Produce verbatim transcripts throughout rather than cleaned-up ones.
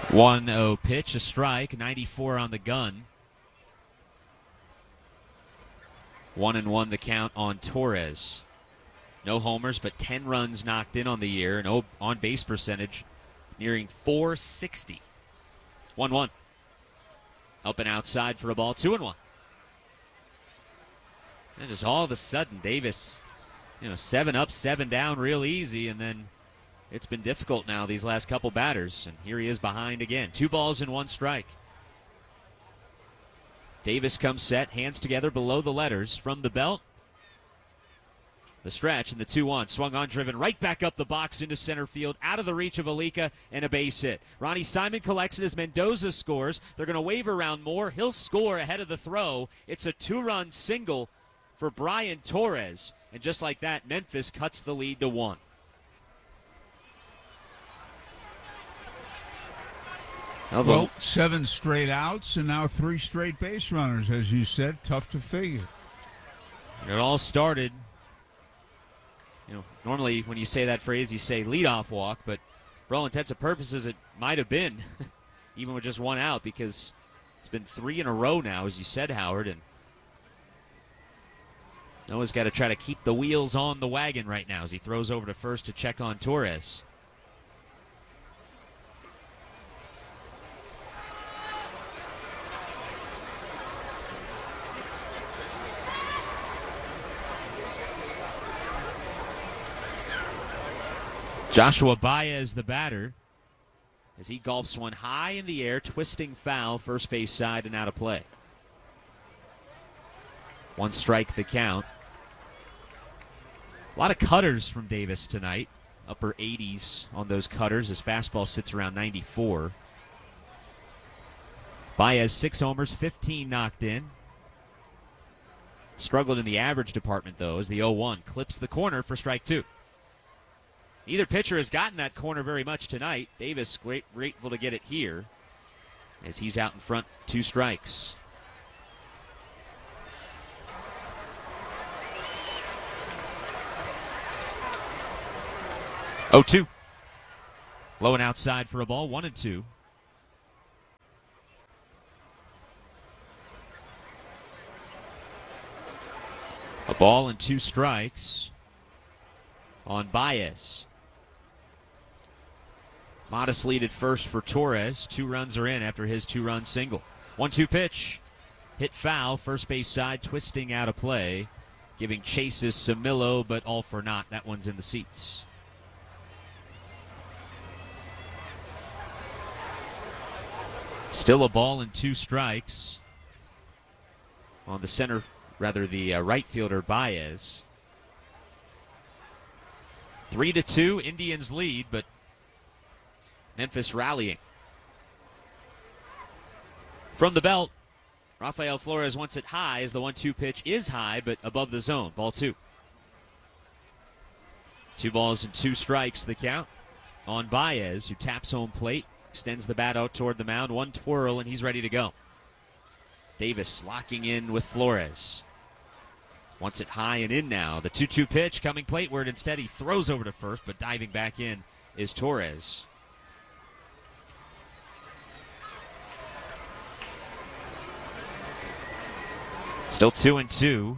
one oh pitch, a strike, ninety-four on the gun. One and one the count on Torres. No homers, but ten runs knocked in on the year, and on-base percentage nearing four sixty. one one. Up and outside for a ball, two and one. And just all of a sudden, Davis, you know, seven up, seven down real easy, and then it's been difficult now these last couple batters, and here he is behind again. Two balls and one strike. Davis comes set, hands together below the letters from the belt. The stretch and the two one. Swung on, driven right back up the box into center field, out of the reach of Alika, and a base hit. Ronnie Simon collects it as Mendoza scores. They're going to wave around more. He'll score ahead of the throw. It's a two-run single for Brian Torres. And just like that, Memphis cuts the lead to one. Although, well, seven straight outs and now three straight base runners, as you said. Tough to figure. It all started, you know, normally when you say that phrase, you say leadoff walk, but for all intents and purposes, it might have been, even with just one out, because it's been three in a row now, as you said, Howard, and Noah's got to try to keep the wheels on the wagon right now as he throws over to first to check on Torres. Joshua Baez, the batter, as he gulps one high in the air, twisting foul, first base side and out of play. One strike the count. A lot of cutters from Davis tonight. Upper eighties on those cutters. His fastball sits around ninety-four. Baez, six homers, fifteen knocked in. Struggled in the average department, though, as the oh one clips the corner for strike two. Neither pitcher has gotten that corner very much tonight. Davis great, grateful to get it here as he's out in front, two strikes. oh two. Low and outside for a ball, one and two. A ball and two strikes on Baez. Modest lead at first for Torres. Two runs are in after his two-run single. one two pitch. Hit foul. First base side twisting out of play. Giving chases Samillo, but all for naught. That one's in the seats. Still a ball and two strikes on the center, rather the uh, right fielder Baez. Three to two, Indians lead, but Memphis rallying. From the belt, Rafael Flores wants it high as the one two pitch is high, but above the zone. Ball two. Two balls and two strikes the count on Baez, who taps home plate, extends the bat out toward the mound. One twirl, and he's ready to go. Davis locking in with Flores. Wants it high and in now. The two two pitch coming plateward. Instead, he throws over to first, but diving back in is Torres. Still two and two.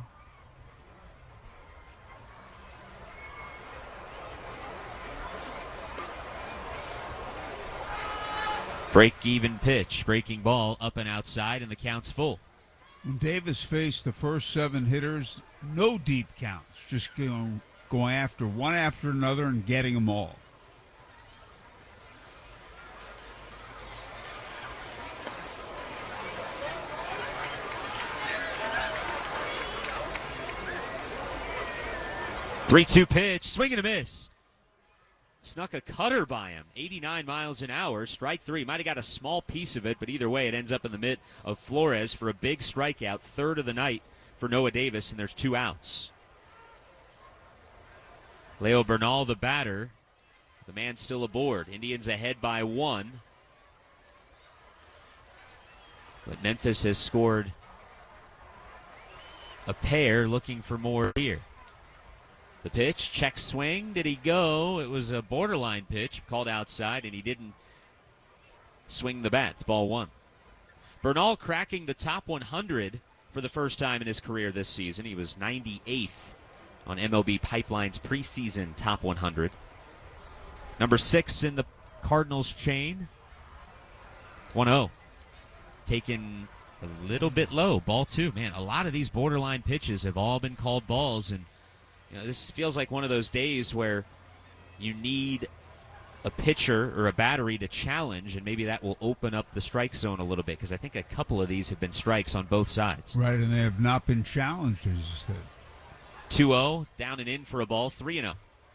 Break-even pitch, breaking ball up and outside, and the count's full. When Davis faced the first seven hitters, no deep counts, just going, going after one after another and getting them all. three two pitch, swing and a miss. Snuck a cutter by him, eighty-nine miles an hour, strike three. Might have got a small piece of it, but either way, it ends up in the mitt of Flores for a big strikeout, third of the night for Noah Davis, and there's two outs. Leo Bernal, the batter, the man still aboard. Indians ahead by one. But Memphis has scored a pair, looking for more here. The pitch, check swing. Did he go? It was a borderline pitch called outside, and he didn't swing the bat. It's ball one. Bernal cracking the top one hundred for the first time in his career this season. He was ninety-eighth on M L B Pipeline's preseason top one hundred. Number six in the Cardinals chain. one oh. Taken a little bit low. Ball two. Man, a lot of these borderline pitches have all been called balls. And you know, this feels like one of those days where you need a pitcher or a battery to challenge, and maybe that will open up the strike zone a little bit, because I think a couple of these have been strikes on both sides. Right, and they have not been challenged, as you said. two oh, down and in for a ball, three and oh.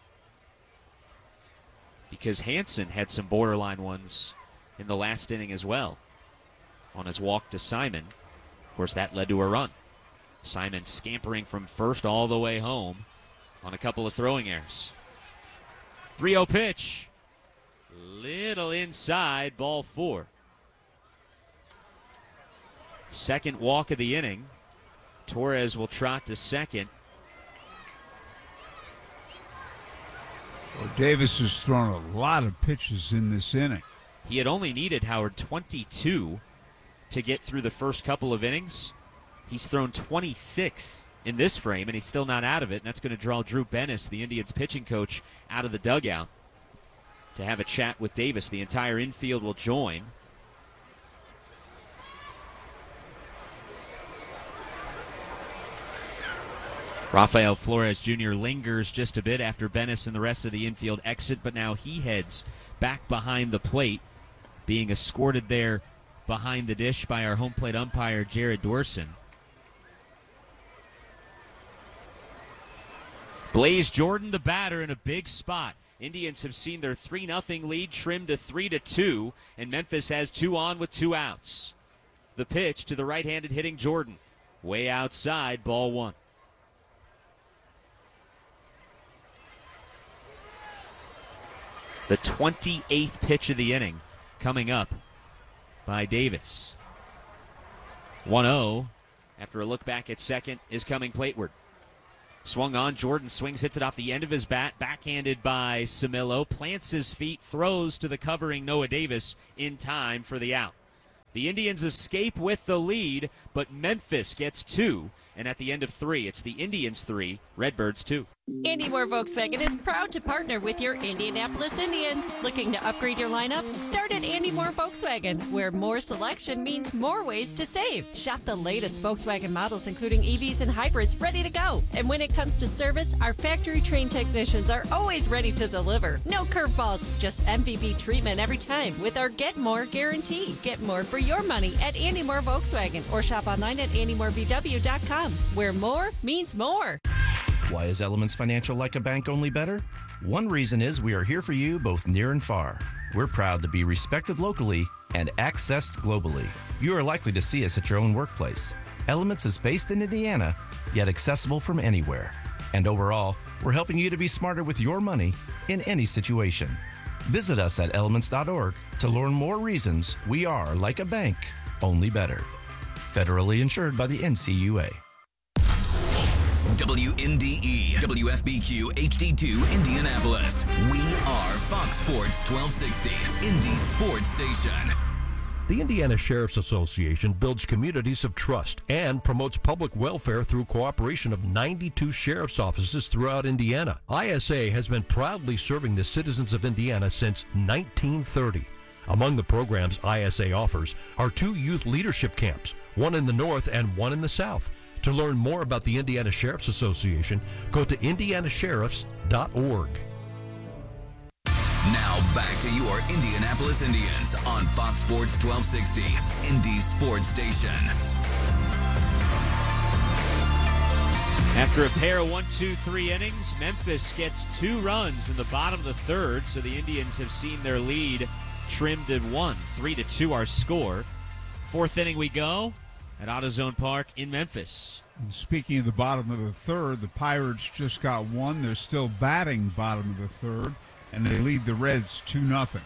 Because Hansen had some borderline ones in the last inning as well on his walk to Simon. Of course, that led to a run. Simon scampering from first all the way home on a couple of throwing errors. three oh pitch. Little inside, ball four. Second walk of the inning. Torres will trot to second. Well, Davis has thrown a lot of pitches in this inning. He had only needed, Howard, twenty-two to get through the first couple of innings. He's thrown twenty-six in this frame, and he's still not out of it. And that's going to draw Drew Bennis, the Indians pitching coach, out of the dugout to have a chat with Davis. The entire infield will join. Rafael Flores Junior lingers just a bit after Bennis and the rest of the infield exit, but now he heads back behind the plate, being escorted there behind the dish by our home plate umpire, Jared Dorson. Blaze Jordan, the batter, in a big spot. Indians have seen their three nothing lead trimmed to three to two, and Memphis has two on with two outs. The pitch to the right-handed hitting Jordan. Way outside, ball one. The twenty-eighth pitch of the inning coming up by Davis. one oh after a look back at second is coming plateward. Swung on, Jordan swings, hits it off the end of his bat, backhanded by Samillo, plants his feet, throws to the covering Noah Davis in time for the out. The Indians escape with the lead, but Memphis gets two, and at the end of three, it's the Indians three, Redbirds two. Andy Moore Volkswagen is proud to partner with your Indianapolis Indians. Looking to upgrade your lineup? Start at Andy Moore Volkswagen, where more selection means more ways to save. Shop the latest Volkswagen models, including E Vs and hybrids, ready to go. And when it comes to service, our factory-trained technicians are always ready to deliver. No curveballs, just M V B treatment every time with our Get More guarantee. Get more for your money at Andy Moore Volkswagen, or shop online at andy moore v w dot com, where more means more. Why is Elements Financial like a bank, only better? One reason is we are here for you both near and far. We're proud to be respected locally and accessed globally. You are likely to see us at your own workplace. Elements is based in Indiana, yet accessible from anywhere. And overall, we're helping you to be smarter with your money in any situation. Visit us at elements dot org to learn more reasons we are like a bank, only better. Federally insured by the N C U A. W N D E, W F B Q H D two Indianapolis. We are Fox Sports twelve sixty, Indy's sports station. The Indiana Sheriff's Association builds communities of trust and promotes public welfare through cooperation of ninety-two sheriff's offices throughout Indiana. I S A has been proudly serving the citizens of Indiana since nineteen thirty. Among the programs I S A offers are two youth leadership camps, one in the north and one in the south. To learn more about the Indiana Sheriff's Association, go to indiana sheriffs dot org. Now back to your Indianapolis Indians on Fox Sports twelve sixty, Indy's sports station. After a pair of one two three innings, Memphis gets two runs in the bottom of the third, so the Indians have seen their lead trimmed at one. Three to two our score. Fourth inning we go at AutoZone Park in Memphis. And speaking of the bottom of the third, the Pirates just got one. They're still batting bottom of the third, and they lead the Reds two nothing.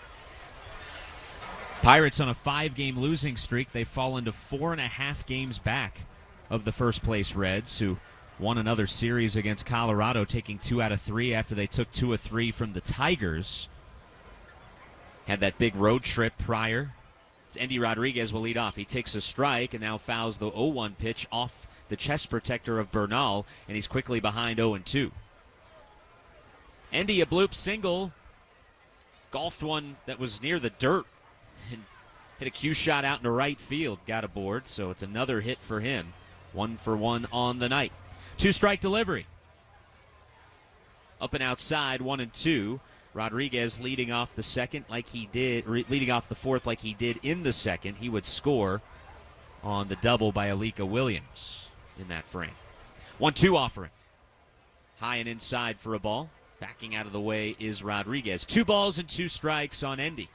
Pirates on a five-game losing streak. They've fallen to four and a half games back of the first-place Reds, who won another series against Colorado, taking two out of three after they took two of three from the Tigers. Had that big road trip prior. Endy Rodriguez will lead off. He takes a strike and now fouls the oh one pitch off the chest protector of Bernal, and he's quickly behind oh and two. Endy, a bloop single, golfed one that was near the dirt and hit a cue shot out into right field. Got aboard, so it's another hit for him. One for one on the night. Two-strike delivery. Up and outside, one and two. Rodriguez leading off the second like he did, re- leading off the fourth like he did in the second. He would score on the double by Alika Williams in that frame. one two offering. High and inside for a ball. Backing out of the way is Rodriguez. Two balls and two strikes on Endy.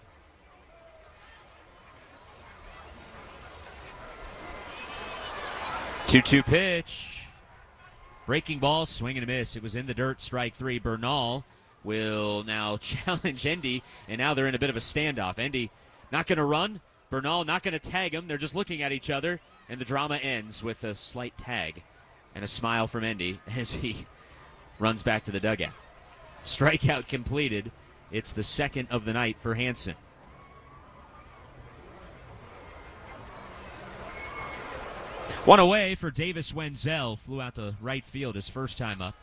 two two pitch. Breaking ball, swing and a miss. It was in the dirt, strike three. Bernal will now challenge Endy, and now they're in a bit of a standoff. Endy not going to run. Bernal not going to tag him. They're just looking at each other, and the drama ends with a slight tag and a smile from Endy as he runs back to the dugout. Strikeout completed. It's the second of the night for Hansen. One away for Davis Wenzel. Flew out to right field his first time up.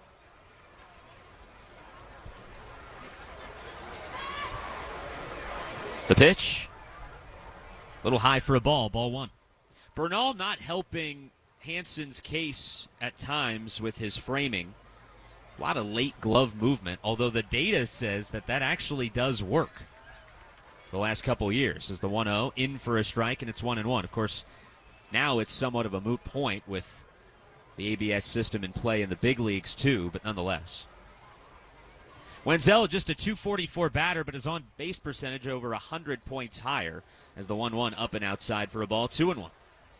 The pitch. A little high for a ball. Ball one. Bernal not helping Hansen's case at times with his framing. A lot of late glove movement, although the data says that that actually does work the last couple years. As the one oh in for a strike, and it's one and one. Of course, now it's somewhat of a moot point with the A B S system in play in the big leagues too, but nonetheless. Wenzel just a two forty-four batter, but his on-base percentage over one hundred points higher as the one one up and outside for a ball, two and one.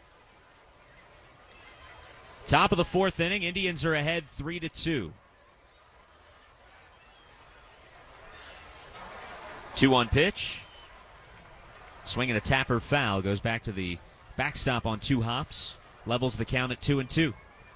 Top of the fourth inning, Indians are ahead three to two. two one pitch. Swing and a tapper foul. Goes back to the backstop on two hops. Levels the count at two and two.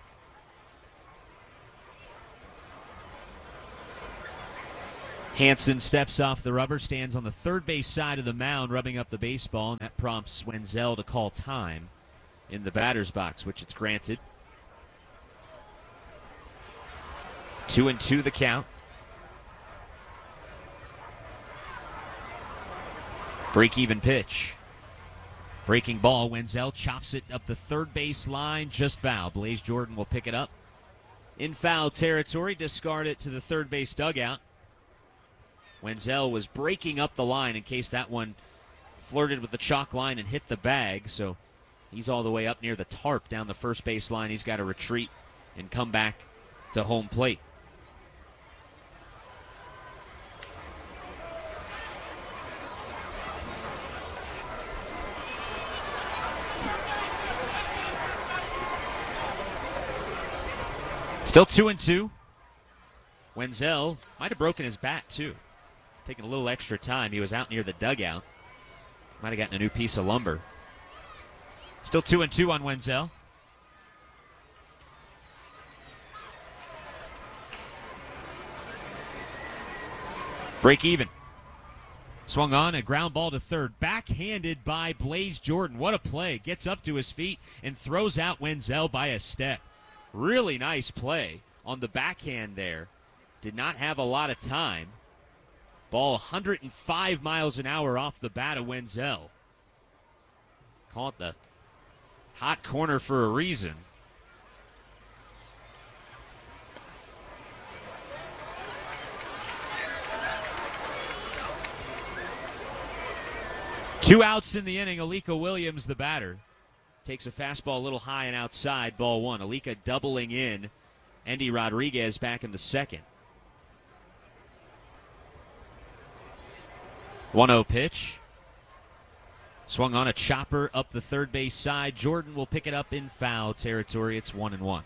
Hansen steps off the rubber, stands on the third base side of the mound, rubbing up the baseball, and that prompts Wenzel to call time in the batter's box, which it's granted. Two and two the count. Break-even pitch. Breaking ball. Wenzel chops it up the third base line. Just foul. Blaze Jordan will pick it up in foul territory. Discard it to the third base dugout. Wenzel was breaking up the line in case that one flirted with the chalk line and hit the bag. So he's all the way up near the tarp down the first base line. He's got to retreat and come back to home plate. Still two and two. Wenzel might have broken his bat too. Taking a little extra time. He was out near the dugout. Might have gotten a new piece of lumber. Still two and two on Wenzel. Break even. Swung on, a ground ball to third. Backhanded by Blaze Jordan. What a play. Gets up to his feet and throws out Wenzel by a step. Really nice play on the backhand there. Did not have a lot of time. Ball one hundred five miles an hour off the bat of Wenzel. Call it the hot corner for a reason. Two outs in the inning. Alika Williams, the batter, takes a fastball a little high and outside, ball one. Alika doubling in. Endy Rodriguez back in the second. one oh pitch. Swung on a chopper up the third base side. Jordan will pick it up in foul territory. It's one and one.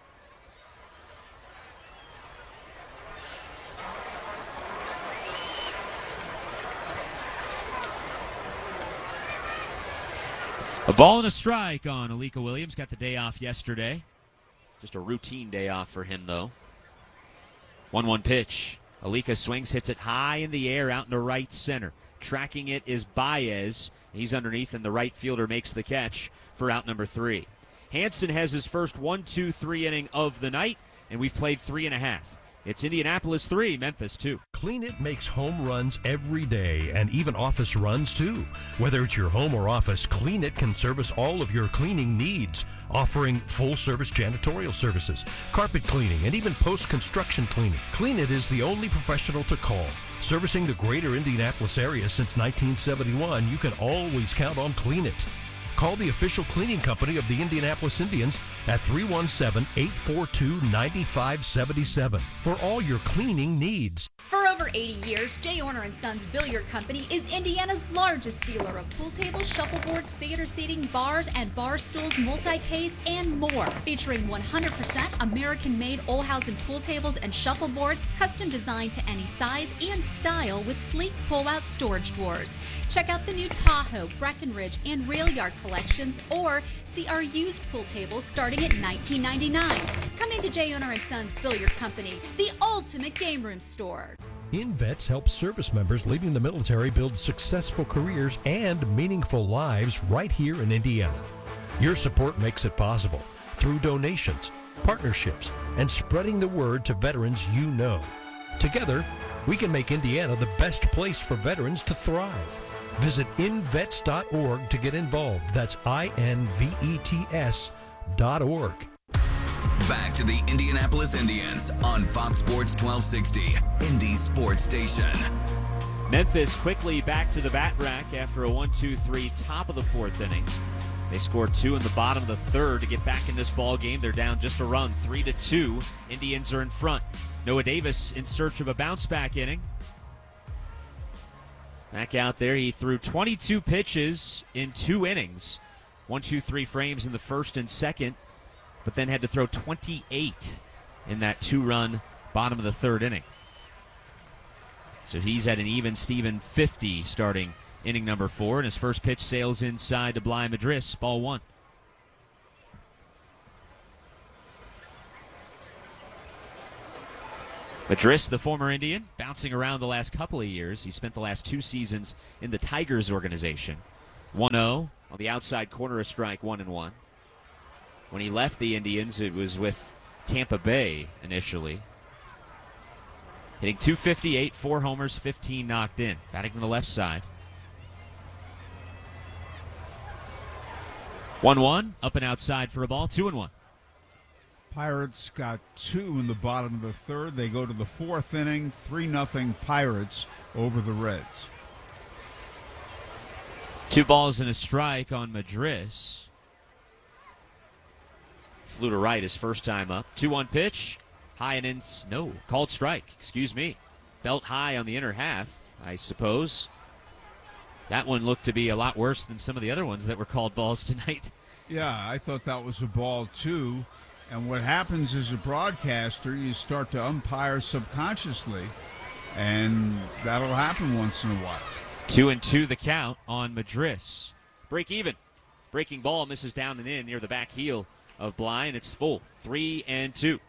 A ball and a strike on Alika Williams. Got the day off yesterday. Just a routine day off for him, though. one one pitch. Alika swings, hits it high in the air out into right center. Tracking it is Baez. He's underneath, and the right fielder makes the catch for out number three. Hansen has his first one two three inning of the night, and we've played three and a half. It's Indianapolis three, Memphis two. Clean It makes home runs every day and even office runs too. Whether it's your home or office, Clean It can service all of your cleaning needs, offering full-service janitorial services, carpet cleaning, and even post-construction cleaning. Clean It is the only professional to call. Servicing the greater Indianapolis area since nineteen seventy-one, you can always count on Clean It. Call the official cleaning company of the Indianapolis Indians at three one seven, eight four two, nine five seven seven for all your cleaning needs. For over eighty years, J. Orner and Sons Billiard Company is Indiana's largest dealer of pool tables, shuffleboards, theater seating, bars, and bar stools, multi-cades, and more. Featuring one hundred percent American-made Olhausen pool tables and shuffleboards, custom designed to any size and style with sleek pull-out storage drawers. Check out the new Tahoe, Breckenridge, and Rail Yard collections, or see our used pool tables starting at nineteen ninety-nine. Come into J. Orner and Sons Billiard Company, the ultimate game room store. InVets helps service members leaving the military build successful careers and meaningful lives right here in Indiana. Your support makes it possible through donations, partnerships, and spreading the word to veterans you know. Together, we can make Indiana the best place for veterans to thrive. Visit invets dot org to get involved. That's I N V E T S dot org. Back to the Indianapolis Indians on Fox Sports twelve sixty, Indy Sports Station. Memphis quickly back to the bat rack after a one two three top of the fourth inning. They scored two in the bottom of the third to get back in this ball game. They're down just a run, three to two. Indians are in front. Noah Davis in search of a bounce-back inning. Back out there, he threw twenty-two pitches in two innings. One, two, three frames in the first and second, but then had to throw twenty-eight in that two-run bottom of the third inning. So he's at an even Steven fifty starting inning number four, and his first pitch sails inside to Bly Madris, ball one. Madris, the former Indian, bouncing around the last couple of years. He spent the last two seasons in the Tigers organization. one oh on the outside corner, a strike, one and one. When he left the Indians, it was with Tampa Bay initially. Hitting two fifty-eight, four homers, fifteen knocked in. Batting from the left side. one one, up and outside for a ball, two and one. Pirates got two in the bottom of the third. They go to the fourth inning, three nothing Pirates over the Reds. Two balls and a strike on Madris. Flew to right his first time up. two one pitch. High and in. No, called strike. Excuse me. Belt high on the inner half, I suppose. That one looked to be a lot worse than some of the other ones that were called balls tonight. Yeah, I thought that was a ball, too. And what happens as a broadcaster, you start to umpire subconsciously, and that'll happen once in a while. Two and two the count on Madris. Break even. Breaking ball misses down and in near the back heel of Bly, and it's full. Three and two.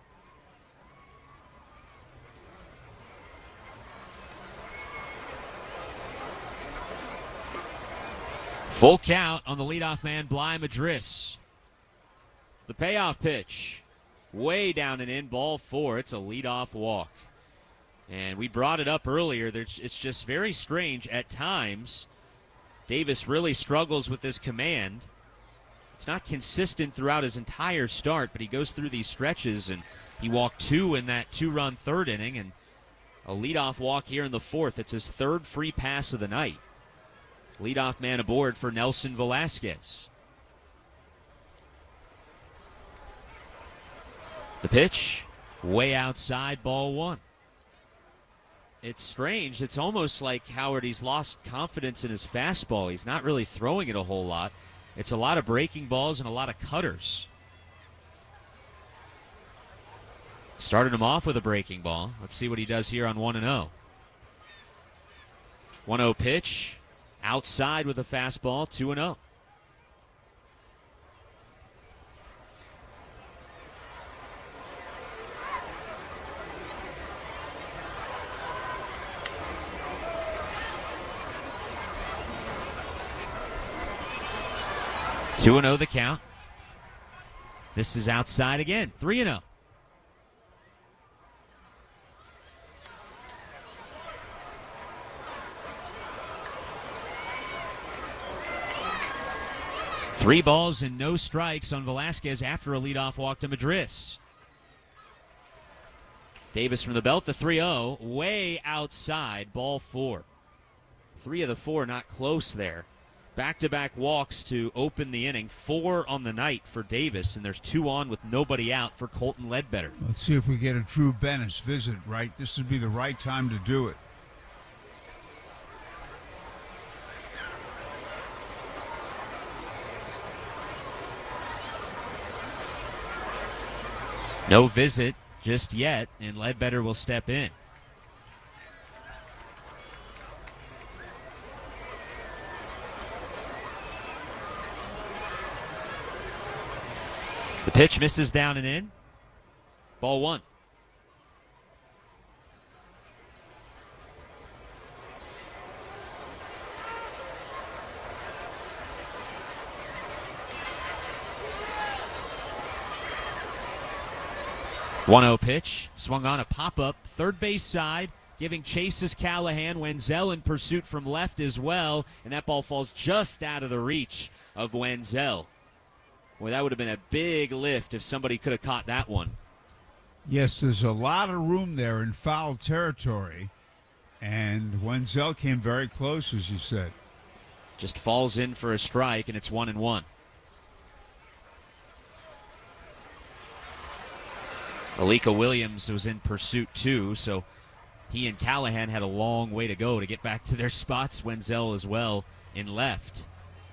Full count on the leadoff man, Bly Madris. The payoff pitch, way down and in, ball four. It's a leadoff walk. And we brought it up earlier. There's, it's just very strange at times. Davis really struggles with this command. It's not consistent throughout his entire start, but he goes through these stretches, and he walked two in that two-run third inning, and a leadoff walk here in the fourth. It's his third free pass of the night. Leadoff man aboard for Nelson Velasquez. The pitch, way outside, ball one. It's strange. It's almost like Howard, he's lost confidence in his fastball. He's not really throwing it a whole lot. It's a lot of breaking balls and a lot of cutters. Started him off with a breaking ball. Let's see what he does here on one and oh. one oh pitch, outside with a fastball, two and oh. two and oh the count. This is outside again. three and oh. Three balls and no strikes on Velasquez after a leadoff walk to Madris. Davis from the belt, the three oh, way outside, ball four. Three of the four not close there. Back-to-back walks to open the inning. Four on the night for Davis, and there's two on with nobody out for Colton Ledbetter. Let's see if we get a Drew Bennis visit, right? This would be the right time to do it. No visit just yet, and Ledbetter will step in. The pitch misses down and in. Ball one. one oh pitch, swung on a pop-up, third base side, giving chases Callahan. Wenzel in pursuit from left as well, and that ball falls just out of the reach of Wenzel. Boy, that would have been a big lift if somebody could have caught that one. Yes, there's a lot of room there in foul territory, and Wenzel came very close, as you said. Just falls in for a strike, and it's one and one. Alika Williams was in pursuit too, so he and Callahan had a long way to go to get back to their spots. Wenzel as well in left.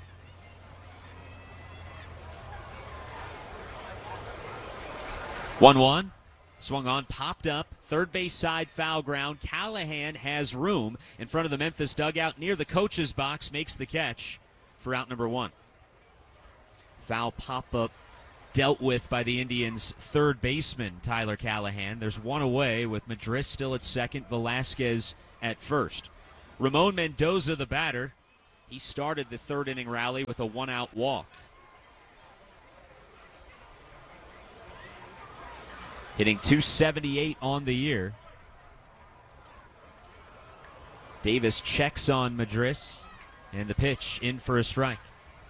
one one. Swung on, popped up, third base side foul ground. Callahan has room in front of the Memphis dugout near the coach's box, makes the catch for out number one. Foul pop-up dealt with by the Indians' third baseman, Tyler Callahan. There's one away with Madris still at second, Velasquez at first. Ramon Mendoza, the batter, he started the third inning rally with a one-out walk. Hitting two seventy-eight on the year. Davis checks on Madris, and the pitch in for a strike.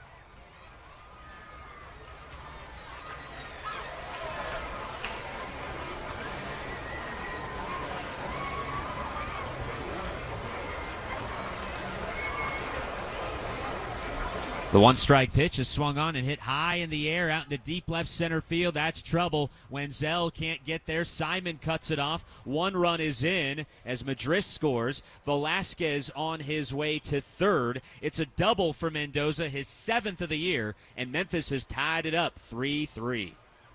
The one-strike pitch is swung on and hit high in the air out into deep left center field. That's trouble. Wenzel can't get there. Simon cuts it off. One run is in as Madris scores. Velasquez on his way to third. It's a double for Mendoza, his seventh of the year, and Memphis has tied it up three three.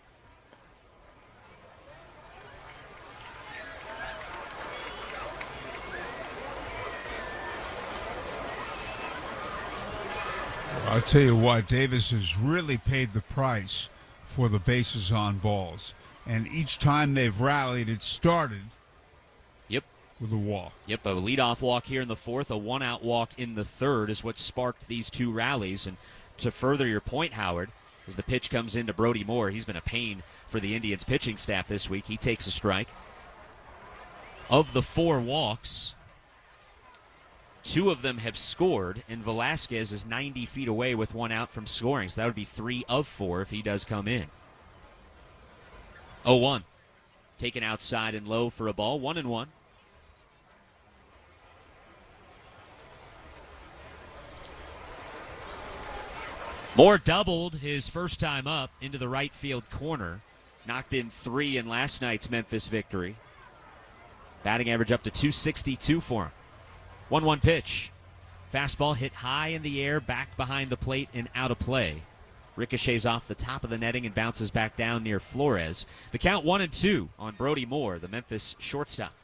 I'll tell you what, Davis has really paid the price for the bases on balls. And each time they've rallied, it started Yep. with a walk. Yep, a leadoff walk here in the fourth, a one-out walk in the third is what sparked these two rallies. And to further your point, Howard, as the pitch comes into Brody Moore, he's been a pain for the Indians pitching staff this week. He takes a strike. Of the four walks, two of them have scored, and Velasquez is ninety feet away with one out from scoring. So that would be three of four if he does come in. oh one. Taken outside and low for a ball. One and one. Moore doubled his first time up into the right field corner. Knocked in three in last night's Memphis victory. Batting average up to two sixty-two for him. one one pitch. Fastball hit high in the air, back behind the plate and out of play. Ricochets off the top of the netting and bounces back down near Flores. The count one and two on Brody Moore, the Memphis shortstop.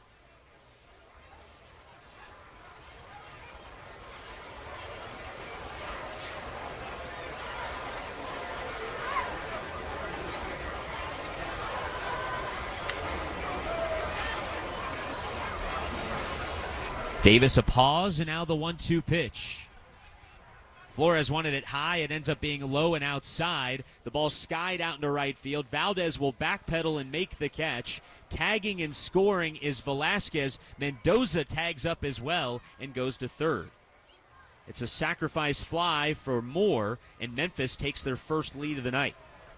Davis a pause, and now the one two pitch. Flores wanted it high. It ends up being low and outside. The ball skied out into right field. Valdez will backpedal and make the catch. Tagging and scoring is Velasquez. Mendoza tags up as well and goes to third. It's a sacrifice fly for Moore, and Memphis takes their first lead of the night.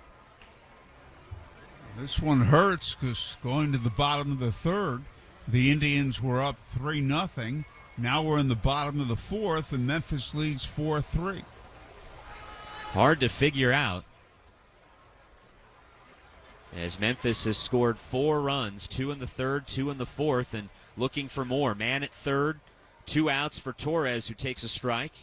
This one hurts because going to the bottom of the third, the Indians were up three nothing. Now we're in the bottom of the fourth, and Memphis leads four three. Hard to figure out, as Memphis has scored four runs, two in the third, two in the fourth, and looking for more. Man at third, two outs for Torres, who takes a strike.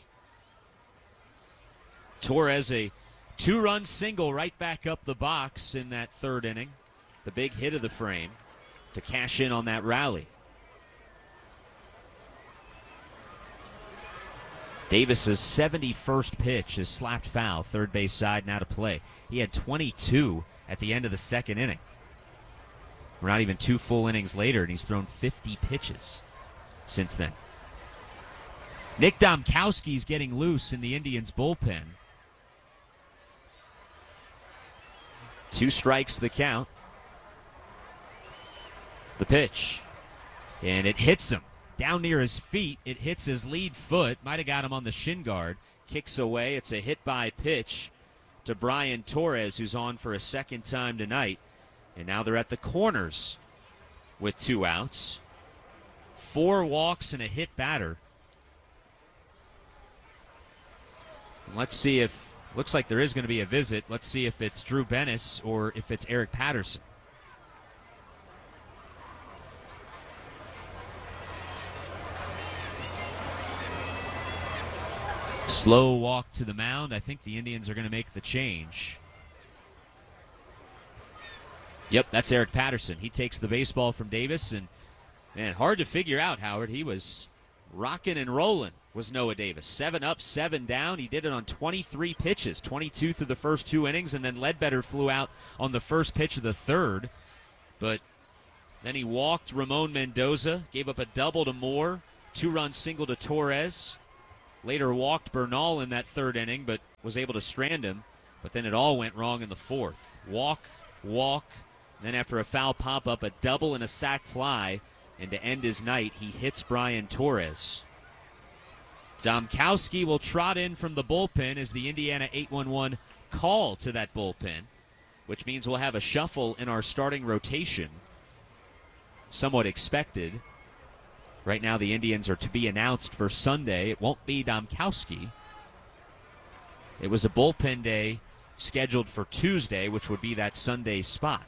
Torres, a two-run single right back up the box in that third inning. The big hit of the frame to cash in on that rally. Davis's seventy-first pitch is slapped foul, third base side, now to play. He had twenty-two at the end of the second inning. We're not even two full innings later, and he's thrown fifty pitches since then. Nick Domkowski's getting loose in the Indians' bullpen. Two strikes the count. The pitch. And it hits him. Down near his feet, it hits his lead foot. Might have got him on the shin guard. Kicks away. It's a hit by pitch to Brian Torres, who's on for a second time tonight. And now they're at the corners with two outs. Four walks and a hit batter. And let's see if, looks like there is going to be a visit. Let's see if it's Drew Bennis or if it's Eric Patterson. Slow walk to the mound. I think the Indians are going to make the change. Yep, that's Eric Patterson. He takes the baseball from Davis, and man, hard to figure out, Howard. He was rocking and rolling, was Noah Davis. Seven up, seven down. He did it on twenty-three pitches, twenty-two through the first two innings, and then Ledbetter flew out on the first pitch of the third. But then he walked Ramon Mendoza, gave up a double to Moore, two-run single to Torres. Later walked Bernal in that third inning, but was able to strand him. But then it all went wrong in the fourth. Walk, walk, then after a foul pop-up, a double and a sac fly. And to end his night, he hits Brian Torres. Domkowski will trot in from the bullpen as the Indiana eight one one call to that bullpen, which means we'll have a shuffle in our starting rotation. Somewhat expected. Right now, the Indians are to be announced for Sunday. It won't be Domkowski. It was a bullpen day scheduled for Tuesday, which would be that Sunday spot.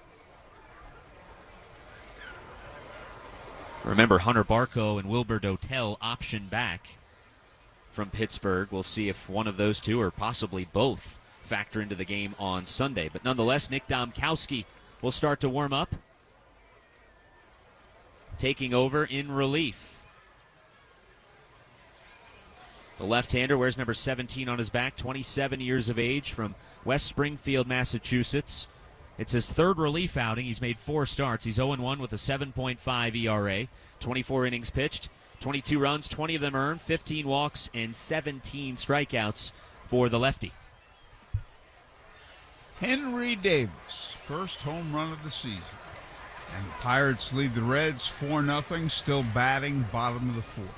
Remember, Hunter Barco and Wilbur Dotel option back from Pittsburgh. We'll see if one of those two, or possibly both, factor into the game on Sunday. But nonetheless, Nick Domkowski will start to warm up, taking over in relief. The left-hander wears number seventeen on his back, twenty-seven years of age, from West Springfield, Massachusetts. It's his third relief outing. He's made four starts. He's oh and one with a seven point five E R A, twenty-four innings pitched, twenty-two runs, twenty of them earned, fifteen walks, and seventeen strikeouts for the lefty. Henry Davis, first home run of the season. And the Pirates lead the Reds four nothing, still batting bottom of the fourth.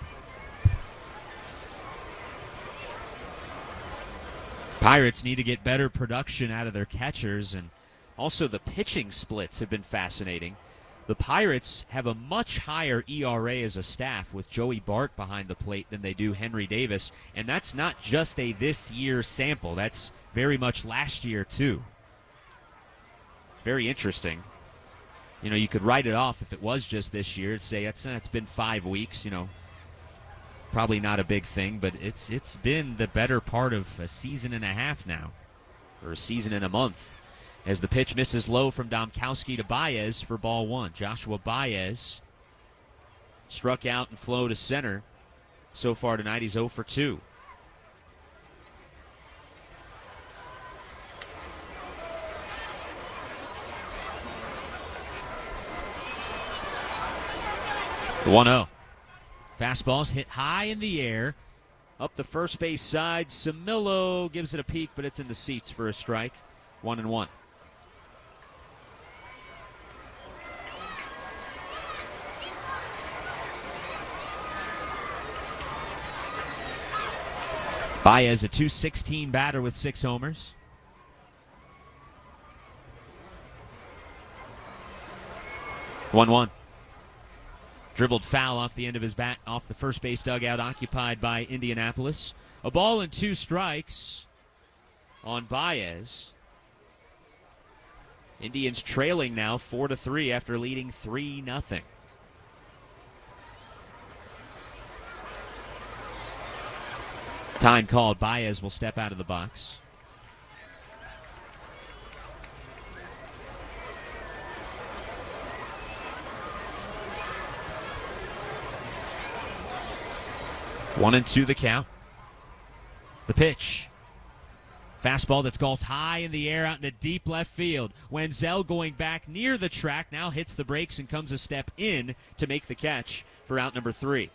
Pirates need to get better production out of their catchers, and also the pitching splits have been fascinating. The Pirates have a much higher E R A as a staff with Joey Bart behind the plate than they do Henry Davis, and that's not just a this year sample. That's very much last year, too. Very interesting. You know, you could write it off if it was just this year and say it's, it's been five weeks, you know. Probably not a big thing, but it's it's been the better part of a season and a half now, or a season and a month, as the pitch misses low from Domkowski to Baez for ball one. Joshua Baez struck out and flew to center. So far tonight, he's oh for two. The one oh. Fastball's hit high in the air. Up the first base side, Samillo gives it a peek, but it's in the seats for a strike. One and one. Baez, a two sixteen batter with six homers. one one. Dribbled foul off the end of his bat, off the first base dugout, occupied by Indianapolis. A ball and two strikes on Baez. Indians trailing now four to three after leading three nothing. Time called. Baez will step out of the box. One and two the count. The pitch. Fastball that's golfed high in the air out into deep left field. Wenzel going back near the track now hits the brakes and comes a step in to make the catch for out number three.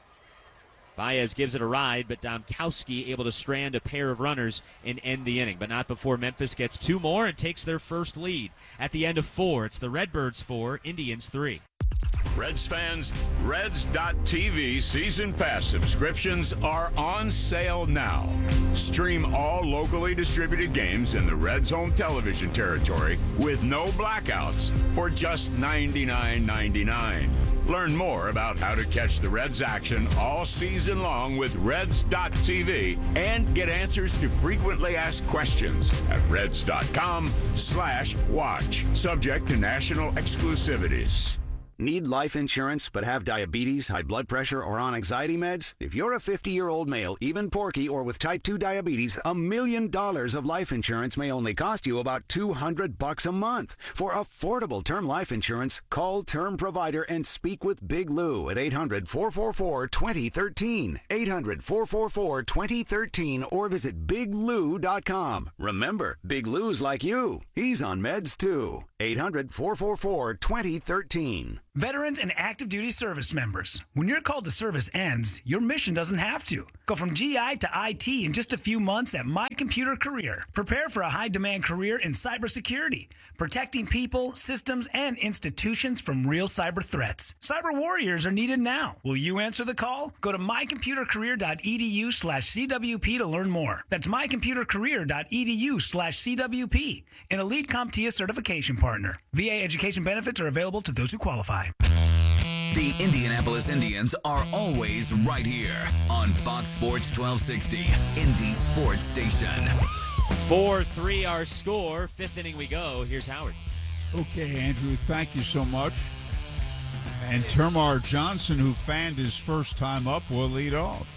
Baez gives it a ride, but Domkowski able to strand a pair of runners and end the inning, but not before Memphis gets two more and takes their first lead. At the end of four, it's the Redbirds four, Indians three. Reds fans, Reds dot T V season pass subscriptions are on sale now. Stream all locally distributed games in the Reds home television territory with no blackouts for just ninety-nine ninety-nine. Learn more about how to catch the Reds action all season long with Reds dot T V and get answers to frequently asked questions at Reds dot com slash watch. Subject to national exclusivities. Need life insurance but have diabetes, high blood pressure, or on anxiety meds? If you're a fifty-year-old male, even porky, or with type two diabetes, a million dollars of life insurance may only cost you about two hundred bucks a month. For affordable term life insurance, call Term Provider and speak with Big Lou at eight hundred, four four four, two zero one three, eight hundred, four four four, two zero one three, or visit big lou dot com. Remember, Big Lou's like you. He's on meds too. eight hundred, four four four, two zero one three. Veterans and active duty service members, when your call to service ends, your mission doesn't have to. Go from G I to I T in just a few months at My Computer Career. Prepare for a high-demand career in cybersecurity, protecting people, systems, and institutions from real cyber threats. Cyber warriors are needed now. Will you answer the call? Go to my computer career dot e d u slash C W P to learn more. That's my computer career dot e d u slash C W P, an Elite CompTIA certification partner. V A education benefits are available to those who qualify. The Indianapolis Indians are always right here on Fox Sports twelve sixty, Indy Sports Station. four three our score. Fifth inning we go. Here's Howard. Okay, Andrew, thank you so much. And Termar Johnson, who fanned his first time up, will lead off.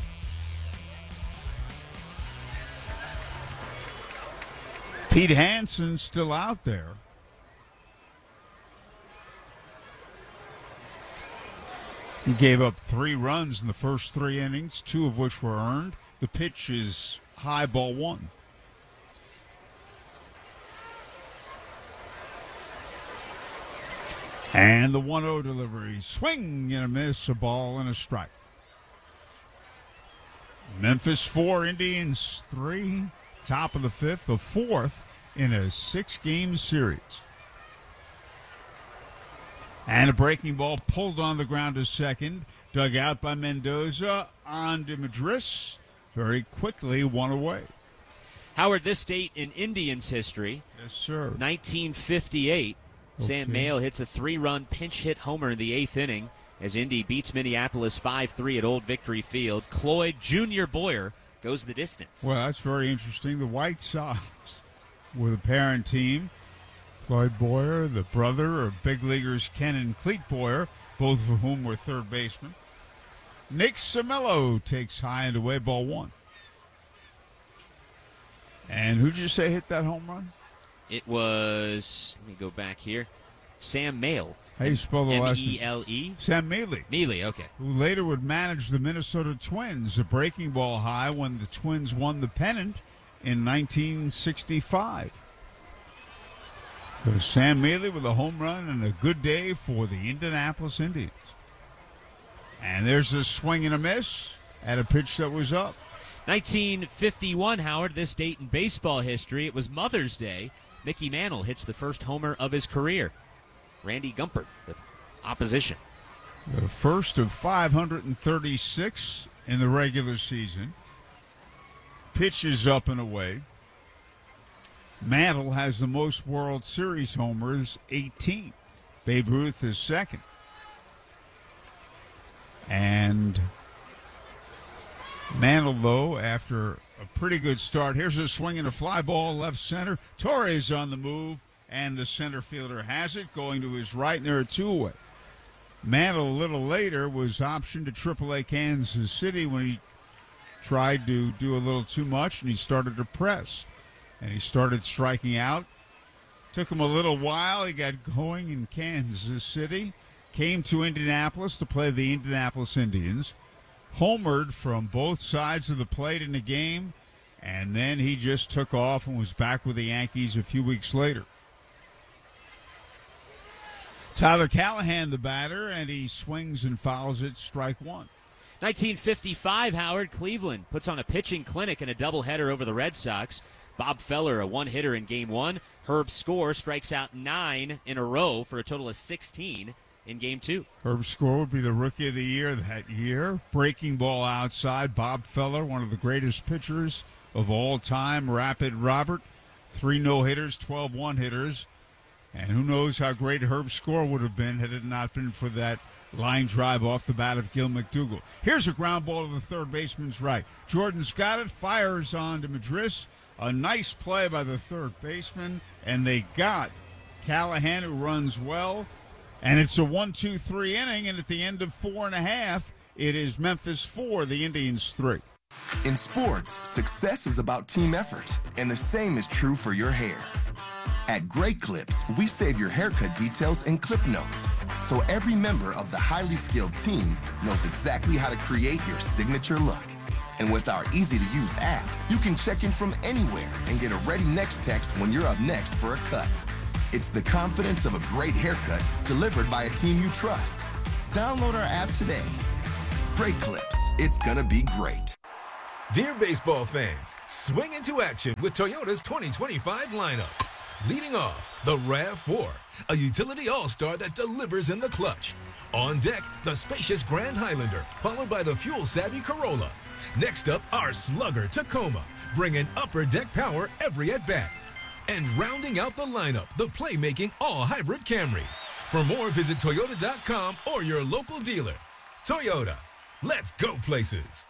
Pete Hansen still out there. He gave up three runs in the first three innings, two of which were earned. The pitch is high, ball one. And the one oh delivery. Swing and a miss, a ball and a strike. Memphis four, Indians three. Top of the fifth, the fourth in a six-game series. And a breaking ball pulled on the ground to second. Dug out by Mendoza. On to Madris. Very quickly, one away. Howard, this date in Indians history. Yes, sir. nineteen fifty-eight. Okay. Sam Mayle hits a three-run pinch hit homer in the eighth inning as Indy beats Minneapolis five three at Old Victory Field. Cloyd Junior Boyer goes the distance. Well, that's very interesting. The White Sox were the parent team. Cloyd Boyer, the brother of big leaguers Ken and Cleet Boyer, both of whom were third basemen. Nick Samillo takes high and away, ball one. And who'd you say hit that home run? It was, let me go back here, Sam Mayle. How do you spell the last name? M E L E? Sam Mealy. Mealy, okay. Who later would manage the Minnesota Twins, a breaking ball high when the Twins won the pennant in nineteen sixty-five. So Sam Mealy with a home run and a good day for the Indianapolis Indians. And there's a swing and a miss at a pitch that was up. nineteen fifty-one, Howard, this date in baseball history. It was Mother's Day. Mickey Mantle hits the first homer of his career. Randy Gumpert, the opposition. The first of five hundred thirty-six in the regular season. Pitches up and away. Mantle has the most World Series homers, eighteen. Babe Ruth is second. And Mantle, though, after a pretty good start, here's a swing and a fly ball left center. Torres on the move, and the center fielder has it, going to his right, and there are two away. Mantle, a little later, was optioned to triple A Kansas City when he tried to do a little too much, and he started to press. And he started striking out. Took him a little while. He got going in Kansas City. Came to Indianapolis to play the Indianapolis Indians. Homered from both sides of the plate in the game. And then he just took off and was back with the Yankees a few weeks later. Tyler Callahan, the batter, and he swings and fouls it, strike one. nineteen fifty-five, Howard, Cleveland puts on a pitching clinic and a doubleheader over the Red Sox. Bob Feller, a one-hitter in Game one. Herb Score strikes out nine in a row for a total of sixteen in Game two. Herb Score would be the Rookie of the Year that year. Breaking ball outside. Bob Feller, one of the greatest pitchers of all time. Rapid Robert, three no-hitters, twelve one-hitters. And who knows how great Herb Score would have been had it not been for that line drive off the bat of Gil McDougall. Here's a ground ball to the third baseman's right. Jordan's got it, fires on to Madris. A nice play by the third baseman, and they got Callahan, who runs well. And it's a one two three inning, and at the end of four and a half, it is Memphis four, the Indians three. In sports, success is about team effort, and the same is true for your hair. At Great Clips, we save your haircut details in clip notes, so every member of the highly skilled team knows exactly how to create your signature look. And with our easy-to-use app, you can check in from anywhere and get a ready next text when you're up next for a cut. It's the confidence of a great haircut delivered by a team you trust. Download our app today. Great Clips. It's gonna be great. Dear baseball fans, swing into action with Toyota's twenty twenty-five lineup. Leading off, the RAV four, a utility all-star that delivers in the clutch. On deck, the spacious Grand Highlander, followed by the fuel-savvy Corolla. Next up, our slugger Tacoma, bringing upper deck power every at-bat. And rounding out the lineup, the playmaking all-hybrid Camry. For more, visit Toyota dot com or your local dealer. Toyota, let's go places.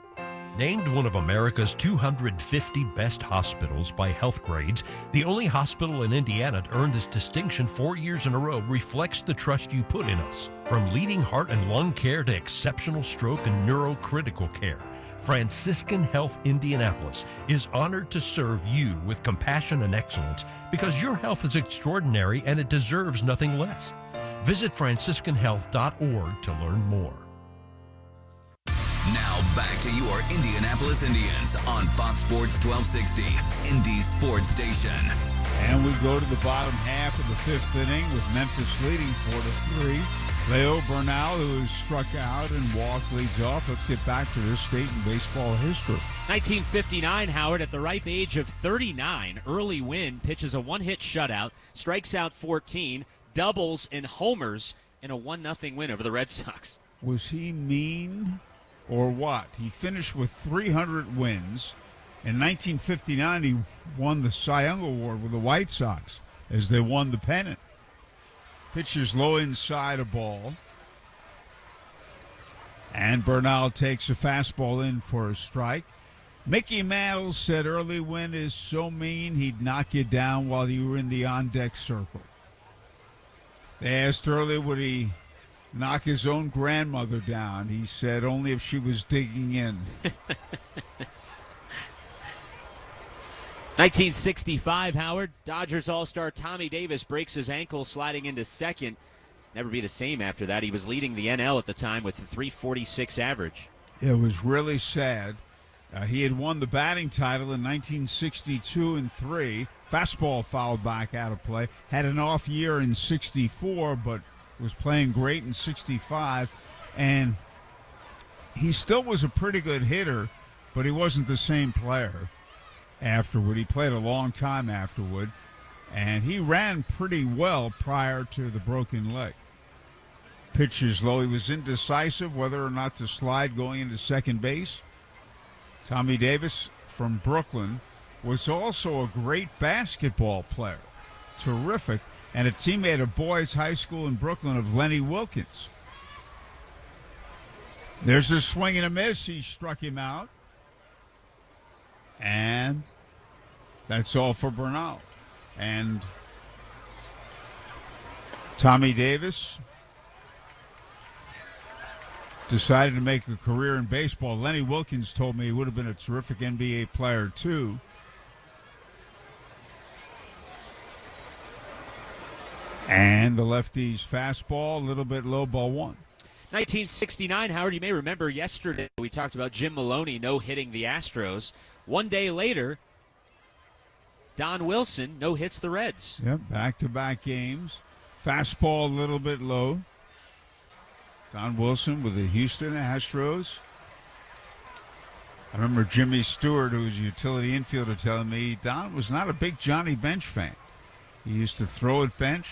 Named one of America's two hundred fifty best hospitals by Healthgrades, the only hospital in Indiana to earn this distinction four years in a row reflects the trust you put in us. From leading heart and lung care to exceptional stroke and neurocritical care, Franciscan Health Indianapolis is honored to serve you with compassion and excellence because your health is extraordinary and it deserves nothing less. Visit franciscan health dot org to learn more. Now back to your Indianapolis Indians on Fox Sports twelve sixty, Indy Sports Station. And we go to the bottom half of the fifth inning with Memphis leading four to three. Leo Bernal, who has struck out and walked, leads off. Let's get back to this date in baseball history. nineteen fifty-nine, Howard, at the ripe age of thirty-nine, Early Wynn pitches a one-hit shutout, strikes out fourteen, doubles and homers in a one nothing win over the Red Sox. Was he mean or what? He finished with three hundred wins. In nineteen fifty-nine, he won the Cy Young Award with the White Sox as they won the pennant. Pitches low inside a ball. And Bernal takes a fastball in for a strike. Mickey Mantle said Early Wynn is so mean he'd knock you down while you were in the on-deck circle. They asked Early would he knock his own grandmother down. He said only if she was digging in. nineteen sixty-five, Howard, Dodgers All-Star Tommy Davis breaks his ankle sliding into second. Never be the same after that. He was leading the N L at the time with a three forty-six average. It was really sad. Uh, he had won the batting title in nineteen sixty-two and three. Fastball fouled back out of play. Had an off year in sixty-four, but was playing great in sixty-five. And he still was a pretty good hitter but he wasn't the same player afterward. He played a long time afterward, and he ran pretty well prior to the broken leg. Pitches low. He was indecisive whether or not to slide going into second base. Tommy Davis from Brooklyn was also a great basketball player. Terrific. And a teammate of Boys High School in Brooklyn of Lenny Wilkins. There's a swing and a miss. He struck him out. And that's all for Bernal. And Tommy Davis decided to make a career in baseball. Lenny Wilkins told me he would have been a terrific N B A player, too. And the lefty's fastball, a little bit low, ball one. nineteen sixty-nine, Howard, you may remember yesterday we talked about Jim Maloney no-hitting the Astros. One day later, Don Wilson no-hits the Reds. Yep, back-to-back games. Fastball a little bit low. Don Wilson with the Houston Astros. I remember Jimmy Stewart, who was a utility infielder, telling me Don was not a big Johnny Bench fan. He used to throw at Bench.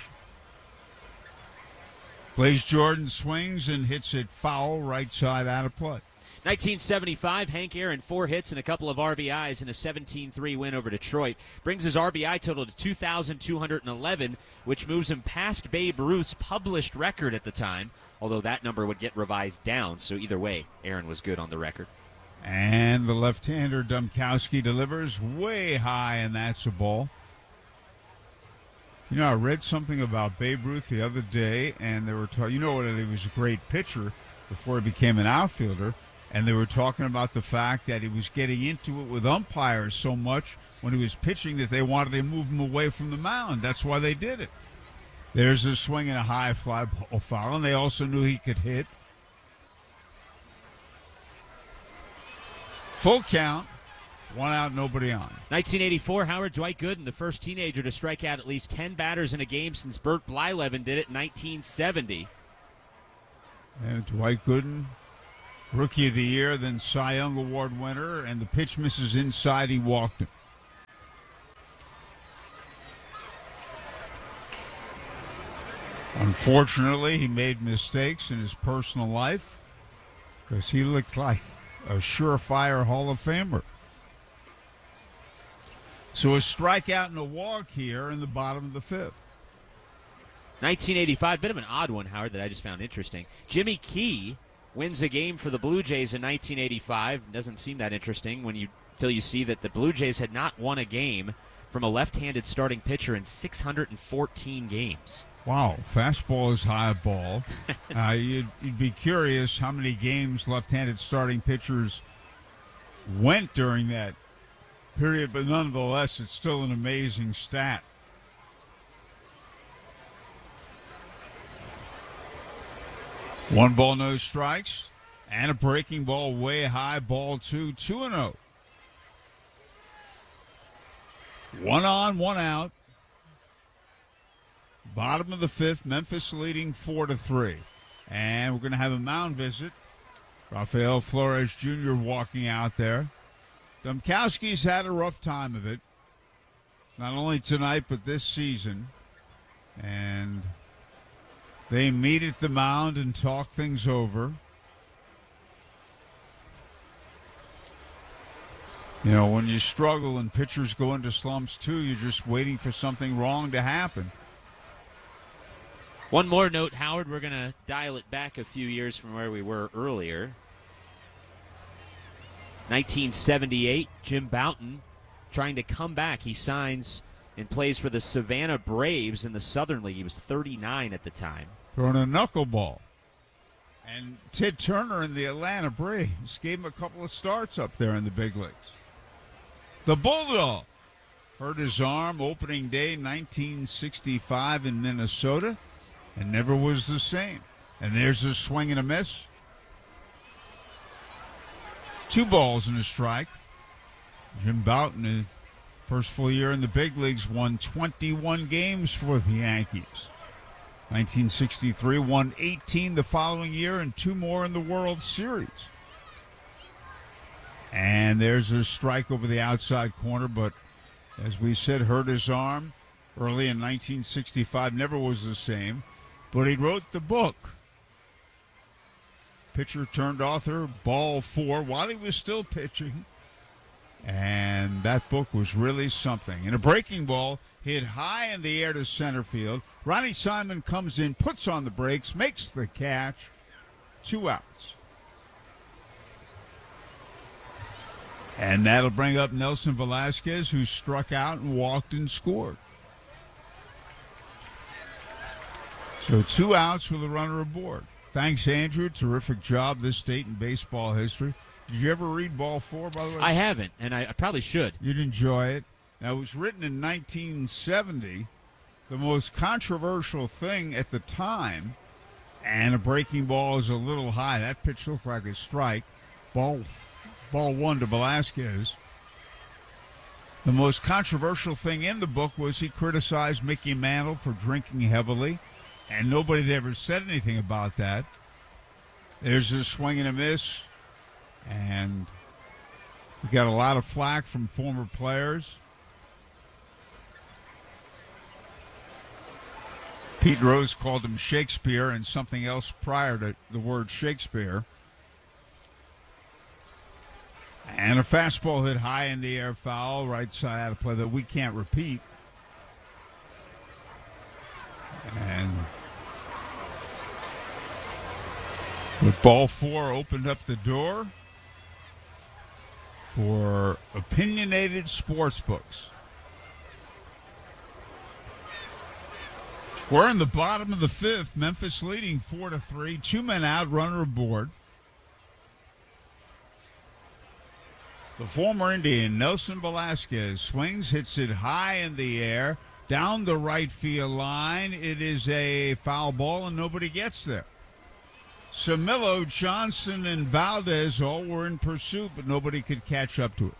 Blaze Jordan swings and hits it foul, right side out of play. nineteen seventy-five, Hank Aaron, four hits and a couple of R B Is in a seventeen three win over Detroit. Brings his R B I total to two thousand two hundred eleven, which moves him past Babe Ruth's published record at the time, although that number would get revised down, so either way, Aaron was good on the record. And the left-hander, Domkowski, delivers way high, and that's a ball. You know, I read something about Babe Ruth the other day, and they were talking, you know, that he was a great pitcher before he became an outfielder, and they were talking about the fact that he was getting into it with umpires so much when he was pitching that they wanted to move him away from the mound. That's why they did it. There's a swing and a high fly ball foul, and they also knew he could hit. Full count. One out, nobody on. nineteen eighty-four, Howard Dwight Gooden, the first teenager to strike out at least ten batters in a game since Bert Blyleven did it in nineteen seventy. And Dwight Gooden, Rookie of the Year, then Cy Young Award winner, and the pitch misses inside, he walked him. Unfortunately, he made mistakes in his personal life because he looked like a surefire Hall of Famer. So a strikeout and a walk here in the bottom of the fifth. nineteen eighty-five, bit of an odd one, Howard, that I just found interesting. Jimmy Key wins a game for the Blue Jays in nineteen eighty-five. Doesn't seem that interesting when you till you see that the Blue Jays had not won a game from a left-handed starting pitcher in six hundred fourteen games. Wow, fastball is high ball. uh, you'd, you'd be curious how many games left-handed starting pitchers went during that period, but nonetheless, it's still an amazing stat. One ball, no strikes, and a breaking ball way high, ball two, two and oh. One on, one out. Bottom of the fifth, Memphis leading four to three. And we're going to have a mound visit. Rafael Flores Junior walking out there. Domkowski's had a rough time of it, not only tonight but this season. And they meet at the mound and talk things over. You know, when you struggle and pitchers go into slumps too, you're just waiting for something wrong to happen. One more note, Howard, we're going to dial it back a few years from where we were earlier. nineteen seventy-eight, Jim Bouton trying to come back. He signs and plays for the Savannah Braves in the Southern League. He was thirty-nine at the time. Throwing a knuckleball. And Ted Turner in the Atlanta Braves gave him a couple of starts up there in the big leagues. The Bulldog hurt his arm opening day nineteen sixty-five in Minnesota and never was the same. And there's a swing and a miss. Two balls and a strike. Jim Bouton, his first full year in the big leagues, won twenty-one games for the Yankees. nineteen sixty-three, won eighteen the following year and two more in the World Series. And there's a strike over the outside corner, but as we said, hurt his arm early in nineteen sixty-five. Never was the same, but he wrote the book, Pitcher Turned Author, Ball Four, while he was still pitching. And that book was really something. In a breaking ball, hit high in the air to center field. Ronnie Simon comes in, puts on the brakes, makes the catch. Two outs. And that'll bring up Nelson Velasquez, who struck out and walked and scored. So two outs with a runner aboard. Thanks, Andrew. Terrific job this date in baseball history. Did you ever read Ball Four, by the way? I haven't, and I, I probably should. You'd enjoy it. Now, it was written in nineteen seventy. The most controversial thing at the time, and a breaking ball is a little high. That pitch looked like a strike. Ball, ball one to Velasquez. The most controversial thing in the book was he criticized Mickey Mantle for drinking heavily, and nobody had ever said anything about that. There's a swing and a miss, and we got a lot of flack from former players. Pete Rose called him Shakespeare and something else prior to the word Shakespeare. And a fastball hit high in the air, foul, right side out of play that we can't repeat. And with Ball Four opened up the door for opinionated sports books. We're in the bottom of the fifth. Memphis leading four to three. Two men out, runner aboard. The former Indian, Nelson Velasquez, swings, hits it high in the air, down the right field line. It is a foul ball, and nobody gets there. Samillo, Johnson, and Valdez all were in pursuit, but nobody could catch up to it.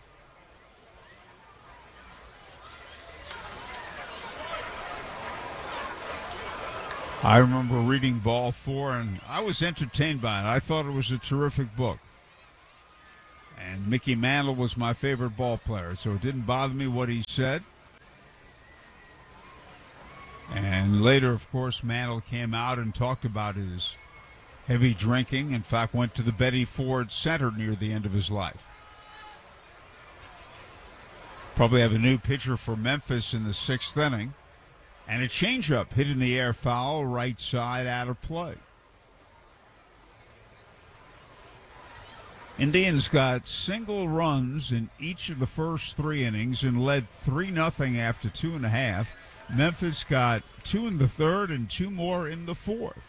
I remember reading Ball Four, and I was entertained by it. I thought it was a terrific book. And Mickey Mantle was my favorite ball player, so it didn't bother me what he said. And later, of course, Mantle came out and talked about his heavy drinking. In fact, went to the Betty Ford Center near the end of his life. Probably have a new pitcher for Memphis in the sixth inning. And a changeup hit in the air, foul, right side, out of play. Indians got single runs in each of the first three innings and led three nothing after two and a half. Memphis got two in the third and two more in the fourth.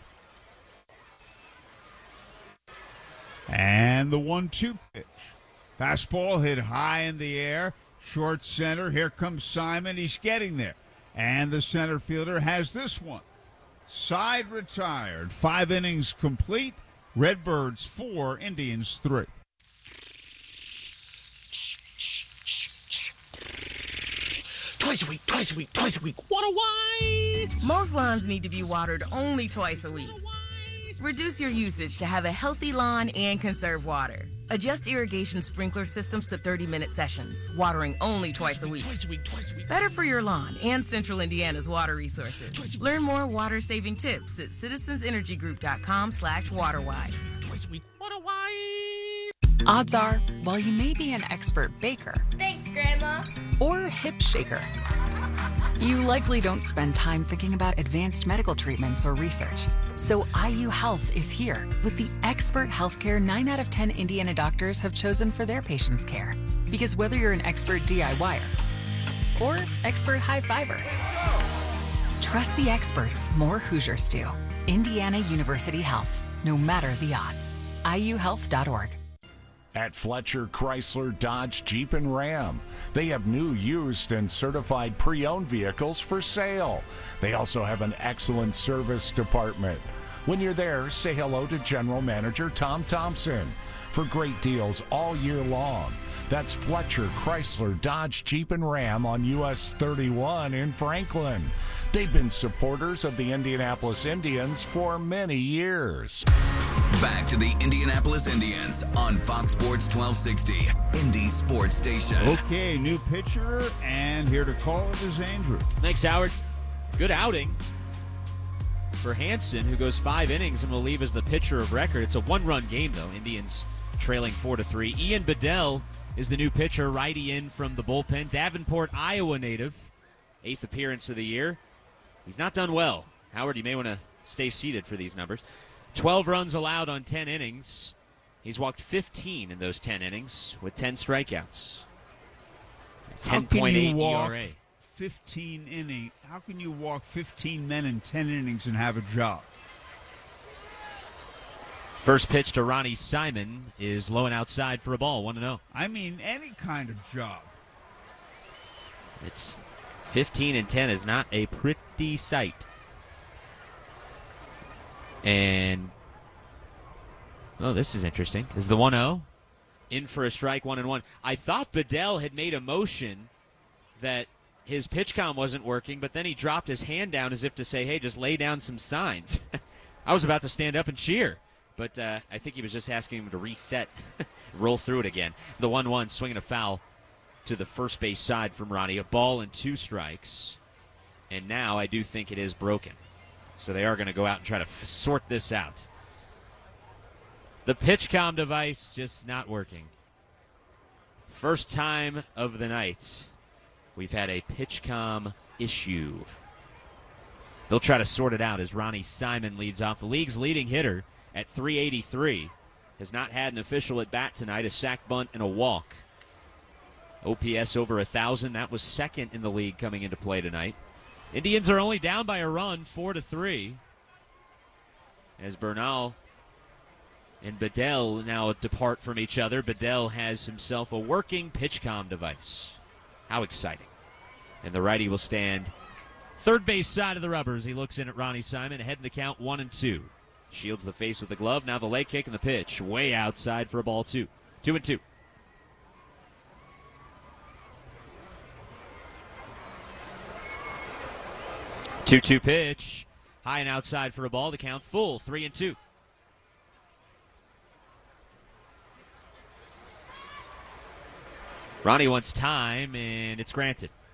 And the one two pitch. Fastball hit high in the air, short center. Here comes Simon. He's getting there. And the center fielder has this one. Side retired. Five innings complete. Redbirds four, Indians three. Twice a week, twice a week, twice a week. Water wise! Most lawns need to be watered only twice a week. Reduce your usage to have a healthy lawn and conserve water. Adjust irrigation sprinkler systems to thirty-minute sessions, watering only twice a week. Twice a week, twice a week. Better for your lawn and Central Indiana's water resources. Learn more water-saving tips at citizensenergygroup.com slash waterwise. Twice a week. Waterwise! Odds are, while you may be an expert baker, thanks, Grandma, or hip shaker, you likely don't spend time thinking about advanced medical treatments or research. So I U Health is here with the expert healthcare nine out of ten Indiana doctors have chosen for their patients' care. Because whether you're an expert DIYer or expert high fiver, trust the experts more Hoosiers do. Indiana University Health, no matter the odds. I U health dot org. At Fletcher Chrysler Dodge Jeep and Ram, they have new, used, and certified pre-owned vehicles for sale. They also have an excellent service department. When you're there, say hello to General Manager Tom Thompson for great deals all year long. That's Fletcher Chrysler Dodge Jeep and Ram on U S thirty-one in Franklin. They've been supporters of the Indianapolis Indians for many years. Back to the Indianapolis Indians on Fox Sports twelve sixty, Indy Sports Station. Okay, new pitcher, and here to call it is Andrew. Thanks, Howard. Good outing for Hansen, who goes five innings and will leave as the pitcher of record. It's a one-run game, though. Indians trailing four to three. Ian Bedell is the new pitcher, righty in from the bullpen. Davenport, Iowa native, eighth appearance of the year. He's not done well. Howard, you may want to stay seated for these numbers. twelve runs allowed on ten innings. He's walked fifteen in those ten innings with ten strikeouts. ten point eight E R A. fifteen inning. How can you walk fifteen men in ten innings and have a job? First pitch to Ronnie Simon is low and outside for a ball, one and oh. I mean, any kind of job. It's fifteen and ten is not a pretty sight. And, oh, this is interesting. This is the one oh. In for a strike, one and one. I thought Bedell had made a motion that his pitch comm wasn't working, but then he dropped his hand down as if to say, hey, just lay down some signs. I was about to stand up and cheer, but uh, I think he was just asking him to reset, roll through it again. It's the one one, swinging a foul to the first base side from Ronnie. A ball and two strikes, and now I do think it is broken. So they are going to go out and try to f- sort this out. The pitch comm device just not working. First time of the night we've had a pitch comm issue. They'll try to sort it out as Ronnie Simon leads off. The league's leading hitter at three eighty-three has not had an official at bat tonight, a sac bunt and a walk. O P S over one thousand. That was second in the league coming into play tonight. Indians are only down by a run, four to three. As Bernal and Bedell now depart from each other. Bedell has himself a working pitch comm device. How exciting. And the righty will stand third base side of the rubber as he looks in at Ronnie Simon, ahead in the count, one and two. Shields the face with the glove. Now the leg kick and the pitch. Way outside for a ball two. Two and two. two two pitch. High and outside for a ball. The count full. Three and two. Ronnie wants time, and it's granted.